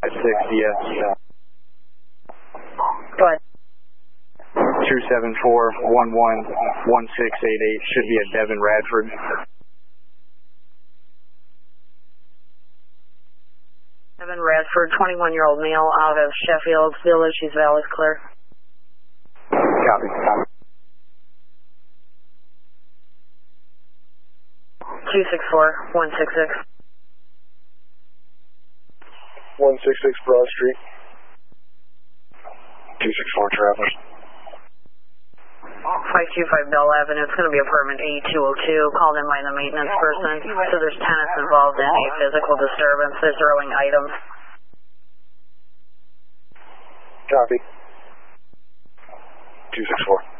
yes. Go ahead. 274-11-1688 should be at Devin Radford. Devin Radford, 21-year-old male out of Sheffield Village. He's valid, clear. Copy. 264-166. 166 Broad Street. 264 Travelers. 525 Bell Avenue. It's going to be apartment 8202, called in by the maintenance person. So there's tenants involved in a physical disturbance. They're throwing items. Copy. 264.